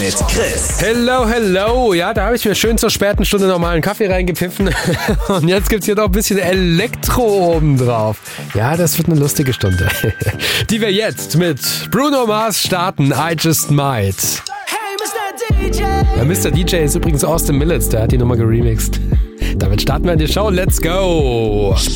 mit Chris. Hello. Ja, da habe ich mir schön zur späten Stunde nochmal einen Kaffee reingepfiffen. Und jetzt gibt's hier noch ein bisschen Elektro obendrauf. Ja, das wird eine lustige Stunde. Die wir jetzt mit Bruno Mars starten. I Just Might. Hey, Mr. DJ. Ja, Mr. DJ ist übrigens Austin Millets, der hat die Nummer geremixed. Damit starten wir in die Show. Let's go!